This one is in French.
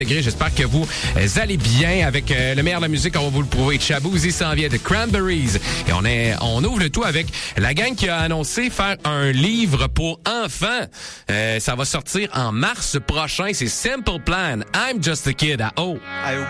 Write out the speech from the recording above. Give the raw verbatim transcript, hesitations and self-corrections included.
J'espère que vous allez bien avec euh, le meilleur de la musique. On va vous le prouver. Chabouzi s'en vient de Cranberries. Et on est, on ouvre le tout avec la gang qui a annoncé faire un livre pour enfants. Euh, ça va sortir en mars prochain. C'est Simple Plan. I'm Just a Kid à O. I